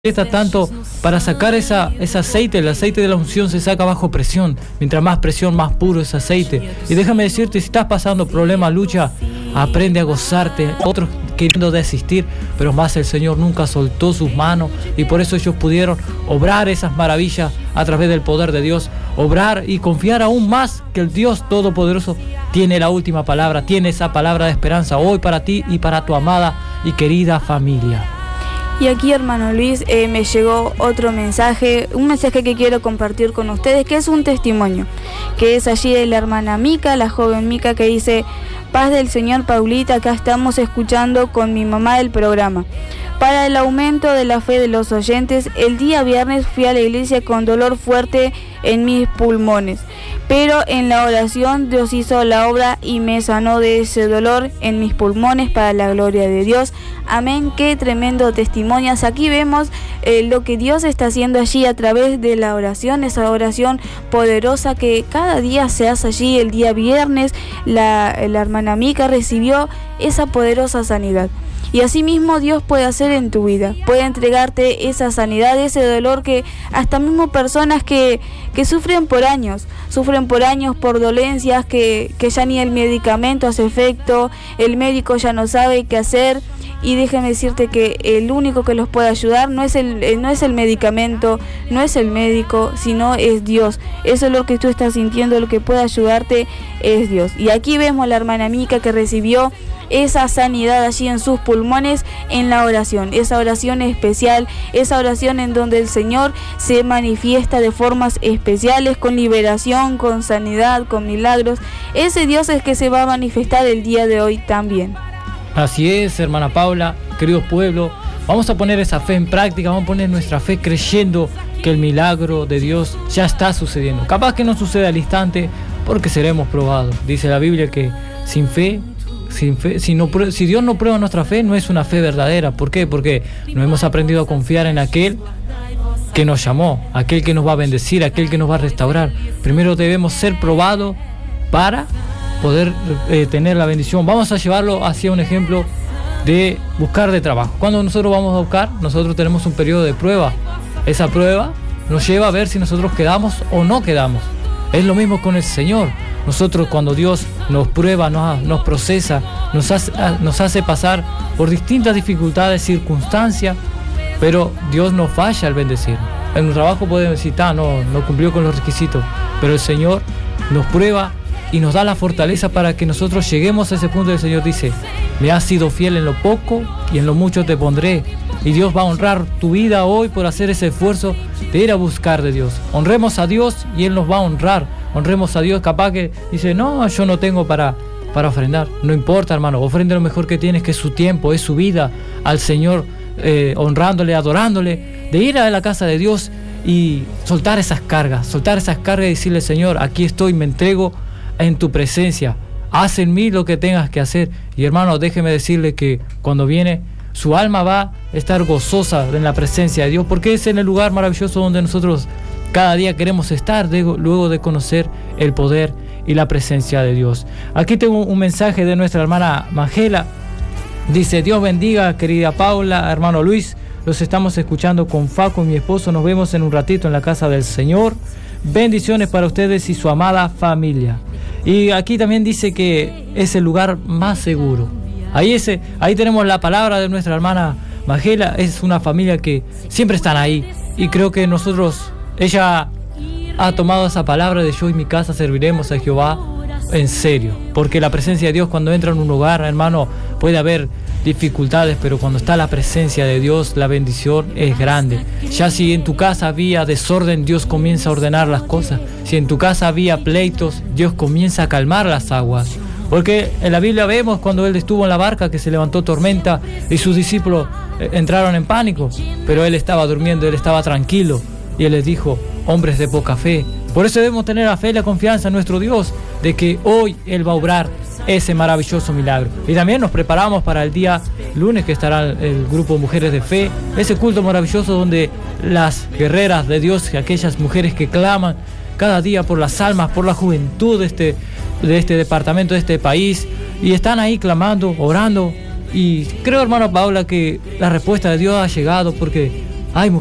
tanto para sacar ese aceite. El aceite de la unción se saca bajo presión. Mientras más presión, más puro ese aceite. Y déjame decirte, si estás pasando problemas, lucha, aprende a gozarte. Otros queriendo desistir, pero más el Señor nunca soltó sus manos, y por eso ellos pudieron obrar esas maravillas a través del poder de Dios, obrar y confiar aún más que el Dios Todopoderoso tiene la última palabra, tiene esa palabra de esperanza hoy para ti y para tu amada y querida familia. Y aquí, hermano Luis, me llegó otro mensaje, un mensaje que quiero compartir con ustedes, que es un testimonio, que es allí de la hermana Mica, la joven Mica, que dice: paz del Señor, Paulita, acá estamos escuchando con mi mamá el programa. Para el aumento de la fe de los oyentes, el día viernes fui a la iglesia con dolor fuerte en mis pulmones, pero en la oración Dios hizo la obra y me sanó de ese dolor en mis pulmones para la gloria de Dios. Amén. Qué tremendo testimonio. Aquí vemos lo que Dios está haciendo allí a través de la oración, esa oración poderosa que cada día se hace allí. El día viernes la hermana Mica recibió esa poderosa sanidad. Y así mismo Dios puede hacer en tu vida, puede entregarte esa sanidad, ese dolor que hasta mismo personas que sufren por años por dolencias que ya ni el medicamento hace efecto, el médico ya no sabe qué hacer. Y déjame decirte que el único que los puede ayudar no es el medicamento, no es el médico, sino es Dios. Eso es lo que tú estás sintiendo, lo que puede ayudarte es Dios. Y aquí vemos a la hermana Mica que recibió esa sanidad allí en sus pulmones en la oración, esa oración especial, esa oración en donde el Señor se manifiesta de formas especiales, con liberación, con sanidad, con milagros. Ese Dios es que se va a manifestar el día de hoy también. Así es, hermana Paula, querido pueblo, vamos a poner esa fe en práctica, vamos a poner nuestra fe creyendo que el milagro de Dios ya está sucediendo. Capaz que no suceda al instante, porque seremos probados. Dice la Biblia que sin fe, si Dios no prueba nuestra fe, no es una fe verdadera. ¿Por qué? Porque no hemos aprendido a confiar en aquel que nos llamó, aquel que nos va a bendecir, aquel que nos va a restaurar. Primero debemos ser probados para poder tener la bendición. Vamos a llevarlo hacia un ejemplo de buscar de trabajo. Cuando nosotros vamos a buscar, nosotros tenemos un periodo de prueba. Esa prueba nos lleva a ver si nosotros quedamos o no quedamos. Es lo mismo con el Señor. Nosotros, cuando Dios nos prueba, nos procesa, nos hace pasar por distintas dificultades, circunstancias, pero Dios no falla al bendecir. En un trabajo podemos decir, no cumplió con los requisitos, pero el Señor nos prueba y nos da la fortaleza para que nosotros lleguemos a ese punto. El Señor dice: me has sido fiel en lo poco y en lo mucho te pondré. Y Dios va a honrar tu vida hoy por hacer ese esfuerzo de ir a buscar de Dios. Honremos a Dios y Él nos va a honrar. Honremos a Dios. Capaz que dice: no, yo no tengo para ofrendar. No importa, hermano, ofrende lo mejor que tienes, que es su tiempo, es su vida al Señor, honrándole, adorándole, de ir a la casa de Dios y soltar esas cargas y decirle: Señor, aquí estoy, me entrego en tu presencia, haz en mí lo que tengas que hacer. Y hermano, déjeme decirle que cuando viene, su alma va a estar gozosa en la presencia de Dios, porque es en el lugar maravilloso donde nosotros cada día queremos estar, luego de conocer el poder y la presencia de Dios. Aquí tengo un mensaje de nuestra hermana Magela. Dice: Dios bendiga, querida Paula, hermano Luis, los estamos escuchando con Faco, mi esposo. Nos vemos en un ratito en la casa del Señor. Bendiciones para ustedes y su amada familia. Y aquí también dice que es el lugar más seguro. Ahí tenemos la palabra de nuestra hermana Magela. Es una familia que siempre están ahí. Y creo que ella ha tomado esa palabra de: yo y mi casa serviremos a Jehová, en serio. Porque la presencia de Dios, cuando entra en un hogar, hermano, puede haber dificultades, pero cuando está la presencia de Dios, la bendición es grande. Ya si en tu casa había desorden, Dios comienza a ordenar las cosas. Si en tu casa había pleitos, Dios comienza a calmar las aguas. Porque en la Biblia vemos cuando Él estuvo en la barca que se levantó tormenta y sus discípulos entraron en pánico, pero Él estaba durmiendo, Él estaba tranquilo, y Él les dijo: hombres de poca fe. Por eso debemos tener la fe y la confianza en nuestro Dios de que hoy Él va a obrar ese maravilloso milagro. Y también nos preparamos para el día lunes, que estará el grupo Mujeres de Fe, ese culto maravilloso donde las guerreras de Dios, aquellas mujeres que claman cada día por las almas, por la juventud de este departamento, de este país, y están ahí clamando, orando. Y creo, hermano Paula, que la respuesta de Dios ha llegado, porque Ay,